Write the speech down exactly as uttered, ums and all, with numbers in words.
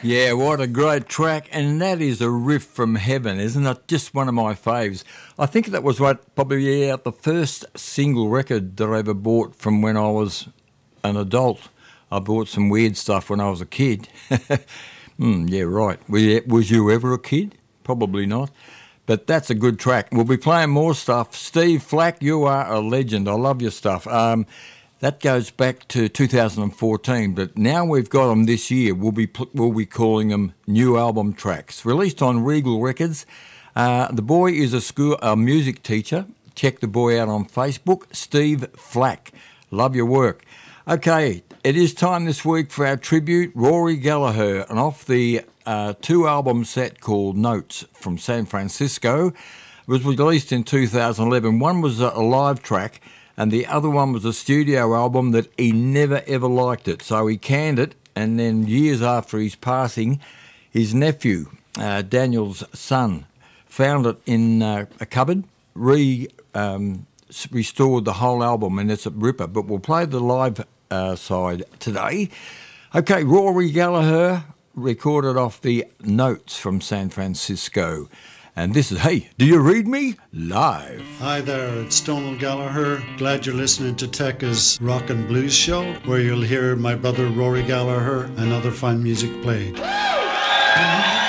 Yeah, what a great track, and that is a riff from heaven, isn't it? Just one of my faves. I think that was what probably yeah, the first single record that I ever bought from when I was an adult. I bought some weird stuff when I was a kid. mm, yeah, right. Was you ever a kid? Probably not. But that's a good track. We'll be playing more stuff. Steve Flack, you are a legend. I love your stuff. Um, that goes back to two thousand fourteen, but now we've got them this year. We'll be we'll be calling them new album tracks. Released on Regal Records. Uh, the boy is a school a music teacher. Check the boy out on Facebook. Steve Flack. Love your work. Okay, it is time this week for our tribute, Rory Gallagher, and off the uh, two-album set called Notes from San Francisco. It was released in two thousand eleven. One was a live track, and the other one was a studio album that he never ever liked it. So he canned it, and then years after his passing, his nephew, uh, Daniel's son, found it in uh, a cupboard, re... Um, restored the whole album, and it's a ripper. But we'll play the live uh, side today. Okay, Rory Gallagher recorded off the Notes from San Francisco. And this is, hey, do you read me? Live. Hi there, it's Stonewall Gallagher. Glad you're listening to Tekka's Rock and Blues Show, where you'll hear my brother Rory Gallagher and other fine music played.